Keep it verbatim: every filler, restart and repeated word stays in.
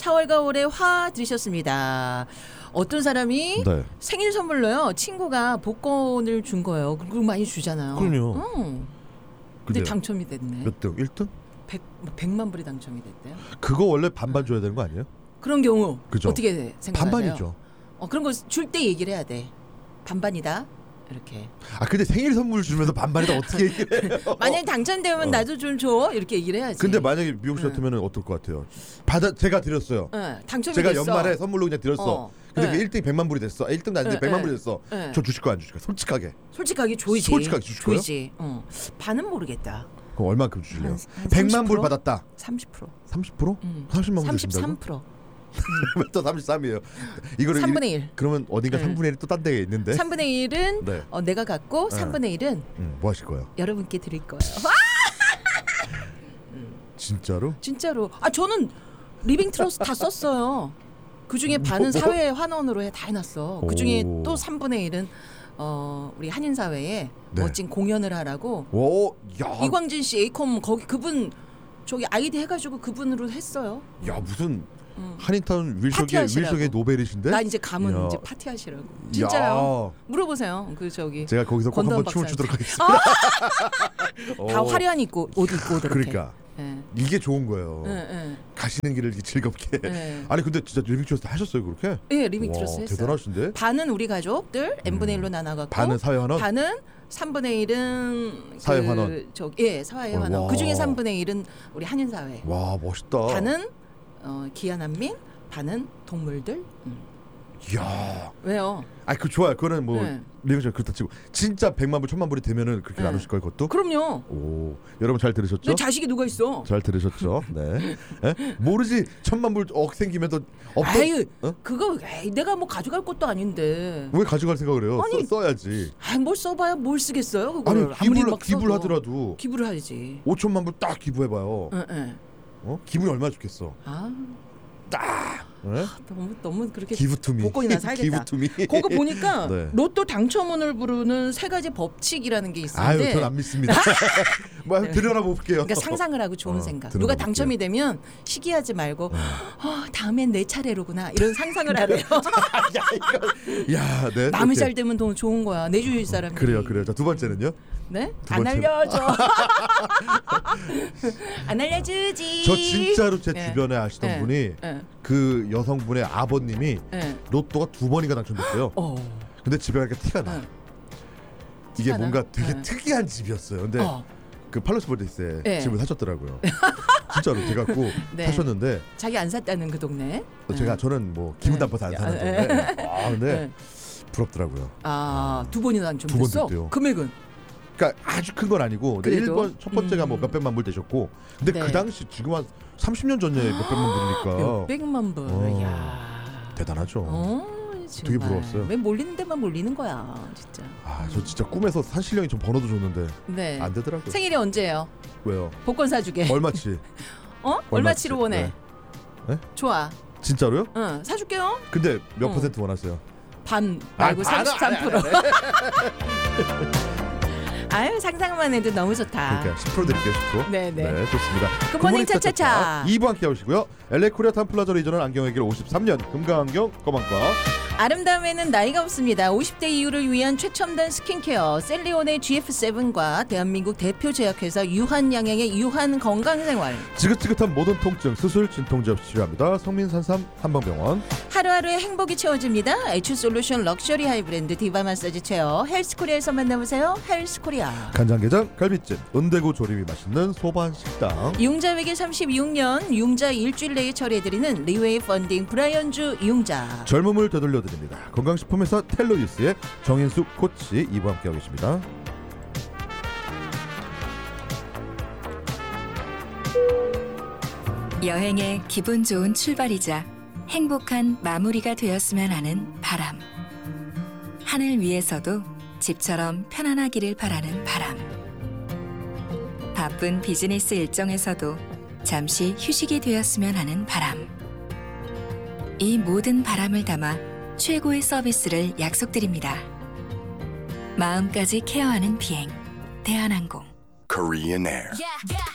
사월 가을에 화 들으셨습니다. 어떤 사람이 네. 생일 선물로요. 친구가 복권을 준 거예요. 그거 많이 주잖아요. 그럼요. 응. 근데 당첨이 됐네. 몇 등? 일 등? 백, 백만 불이 당첨이 됐대요. 그거 원래 반반 줘야 되는 거 아니에요? 그런 경우 그죠? 어떻게 생각하세요? 반반이죠. 어, 그런 거 줄 때 얘기를 해야 돼. 반반이다. 이렇게. 아 근데 생일 선물 주면서 반반이다 어떻게 얘기를 해요? 만약에 당첨되면 어. 나도 좀 줘. 이렇게 얘기를 해야지. 근데 만약에 미국 씨 같으면 은 어떨 것 같아요? 받아 제가 드렸어요. 네, 당첨이 제가 됐어. 연말에 선물로 그냥 드렸어. 어. 근데 네. 그 일 등이 백만 불이 됐어. 아, 일 등도 아닌데 네, 백만 네. 불이 됐어. 네. 저 주실 거야 안 주실 거야? 솔직하게. 솔직하게 줘야지. 솔직하게 주실 거예요? 줘야지. 어. 반은 모르겠다. 그럼 얼마큼 주실래요? 한- 한 백만 불 삼십 퍼센트? 받았다. 삼십 퍼센트. 삼십 퍼센트? 음. 삼십만 불 삼십삼 주신다고? 퍼센트. 또 삼십삼이에요. 이거를 삼분의 일. 그러면 어딘가 네. 삼분의 일이 또 딴 데에 있는데. 삼분의 일은 네. 어, 내가 갖고 네. 삼분의 일은 음, 뭐 하실 거예요? 여러분께 드릴 거예요. 진짜로? 진짜로. 아 저는 리빙 트러스 다 썼어요. 그 중에 반은 뭐? 사회 환원으로 해 다 해놨어. 그 중에 오. 또 삼분의 일은 어, 우리 한인 사회에 네. 멋진 공연을 하라고 오, 야, 이광진 씨 에이콤 거기 그분 저기 아이디 해가지고 그분으로 했어요. 야 무슨 음. 한인타운 윌석의 파티하시라고. 윌석의 노벨이신데? 나 이제 가면 야. 이제 파티하시라고. 진짜요. 야. 물어보세요. 그 저기 제가 거기서 꼭 권다운 한번 춤을 박사한테. 추도록 하겠습니다. 다 어, 화려한 입고 옷 입고 오도록 그러니까 해. 이게 좋은 거예요. 예, 예, 가시는 길을 이렇게 즐겁게. 예. 아니 근데 진짜 리빙 트러스 하셨어요 그렇게? 예, 리빙 와, 트러스 했어요. 대단하신데? 반은 우리 가족들 n분의 일로 나눠갖고 반은 사회 환원? 반은 삼분의 일은 사회 그, 환원? 저, 예, 사회 어, 환원. 와. 그 중에 삼분의 일은 우리 한인 사회. 와 멋있다. 반은 어, 기아 난민, 반은 동물들. 음. 이야. 왜요? 아니 그 좋아요. 그거는 뭐 네. 리빙 트러스 그렇다 치고 진짜 백만 불 천만 불이 되면은 그렇게 네. 나누실 거예요 그것도? 그럼요. 오 여러분 잘 들으셨죠? 내 자식이 누가 있어? 잘 들으셨죠? 네. 에? 모르지 천만 불 억 생기면 또 없던. 아유, 어? 그거 에이, 내가 뭐 가져갈 것도 아닌데. 왜 가져갈 생각을 해요? 아니, 써, 써야지. 아, 뭘 써봐야 뭘 쓰겠어요? 그걸 아니 아무리 기부를 막 기부를 써도. 하더라도 기부를 하지. 오천만 불 딱 기부해봐요. 응, 응. 어? 기분이 얼마나 좋겠어. 아, 딱. 네? 너무 너무 그렇게 기부투미. 복권이나 사야겠다. 기부투미. 그거 보니까 네. 로또 당첨운을 부르는 세 가지 법칙이라는 게 아유, 있는데 전 안 믿습니다. 뭐 한번 들여나 볼게요. 그러니까 상상을 하고 좋은 어, 생각. 들어볼게요. 누가 당첨이 되면 시기하지 말고 어, 다음엔 내 차례로구나 이런 상상을 하래요. 야, 이거. 야, 네. 남이 오케이. 잘 되면 더 좋은 거야. 내 주위 사람. 그래요, 그래요. 자, 두 번째는요? 네? 두 안 번째는? 알려줘. 안 알려주지. 저 진짜로 제 네. 주변에 아시던 네. 분이 네. 그 여성분의 아버님이 네. 로또가 두 번이나 당첨됐어요. 어. 근데 집에 가니까 티가 나. 네. 이게 티가 뭔가 나? 되게 네. 특이한 집이었어요. 근데 어. 그 팔로스볼드스에 네. 집을 사셨더라고요. 진짜로 돼갖고 네. 사셨는데 자기 안 샀다는 그 동네. 제가 저는 뭐 기분 네. 나빠서 안 아, 사는데 아 근데 네. 부럽더라고요. 아, 두 번이나 두 번 당첨됐어? 됐대요. 금액은? 그러니까 아주 큰 건 아니고 근데 그래도? 일 번 첫 번째가 음. 뭐 몇백만 불 되셨고 근데 네. 그 당시 지금 한 삼십 년 전에 몇백만 불이니까 몇백만 불. 어. 야. 대단하죠. 어, 되게 정말. 부러웠어요. 왜 몰리는 데만 몰리는 거야, 진짜. 아 저 진짜 꿈에서 사실령이 좀 번호도 줬는데 네. 안 되더라고요. 생일이 언제예요? 왜요? 복권 사주게. 얼마치? 어? 얼마치로 원해? 네. 네? 좋아. 진짜로요? 응, 사줄게요. 근데 몇 어. 퍼센트 원하세요? 반 말고 아, 반은 삼십삼 퍼센트. 안 해, 안 해. 아유, 상상만 해도 너무 좋다. 그러니까 십 퍼센트 드릴게요. 십 퍼센트. 네, 네. 좋습니다. 굿모닝 차차차. 이 부 함께 하시고요. 엘에이 코리아 타임플라자로 이전한 안경의 길 오십삼 년 금강안경 거만과 아름다움에는 나이가 없습니다. 오십 대 이후를 위한 최첨단 스킨케어 셀리온의 지에프 세븐과 대한민국 대표 제약회사 유한양행의 유한 건강생활, 지긋지긋한 모든 통증 수술 진통제 없이 치료합니다. 성민산삼 한방병원. 하루하루의 행복이 채워집니다. 에츄솔루션 럭셔리 하이브랜드 디바 마사지 체어 헬스코리아에서 만나보세요. 헬스코리아. 간장게장 갈비찜 은대구 조림이 맛있는 소반식당. 융자외계 삼십육 년 융자 일주일 내에 처리해드리는 리웨이 펀딩 브라이언주 융자. 젊음을 되돌려드립니다. 건강식품회사 텔로유스의 정인숙 코치 이 부 함께하고 계십니다. 여행의 기분 좋은 출발이자 행복한 마무리가 되었으면 하는 바람. 하늘 위에서도 집처럼 편안하기를 바라는 바람. 바쁜 비즈니스 일정에서도 잠시 휴식이 되었으면 하는 바람. 이 모든 바람을 담아 최고의 서비스를 약속드립니다. 마음까지 케어하는 비행, 대한항공. Korean Air. Yeah, yeah.